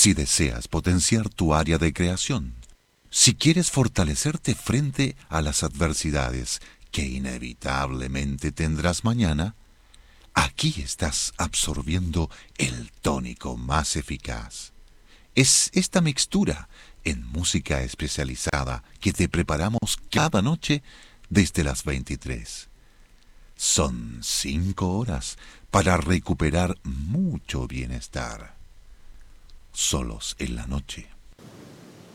Si deseas potenciar tu área de creación, si quieres fortalecerte frente a las adversidades que inevitablemente tendrás mañana, aquí estás absorbiendo el tónico más eficaz. Es esta mixtura en música especializada que te preparamos cada noche desde las 23. Son 5 horas para recuperar mucho bienestar. Solos en la noche.